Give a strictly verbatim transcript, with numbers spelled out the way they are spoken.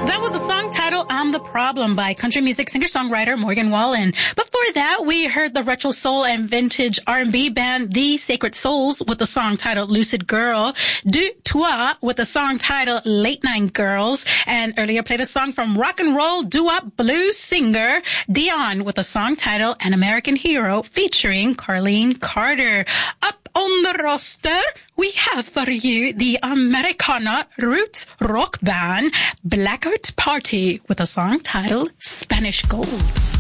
That was the song title I'm the Problem by country music singer-songwriter Morgan Wallen. Before that, we heard the retro soul and vintage R and B band The Sacred Souls with the song titled Lucid Girl, Du Toi with the song titled Late Night Girls, and earlier played a song from rock and roll doo-wop blues singer Dion with a song titled An American Hero featuring Carlene Carter. Up on the roster, we have for you the Americana roots rock band Blackout Party with a song titled Spanish Gold.